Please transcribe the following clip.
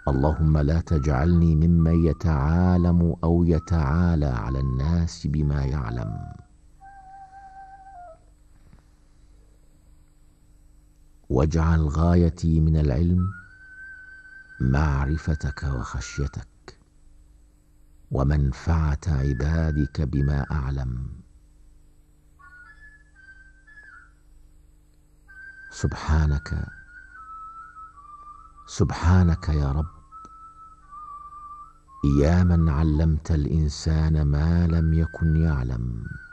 اللهم لا تجعلني ممن يتعالم أو يتعالى على الناس بما يعلم. واجعل غايتي من العلم معرفتك وخشيتك، ومنفعة عبادك بما أعلم. سبحانك سبحانك يا رب، يا من علمت الإنسان ما لم يكن يعلم.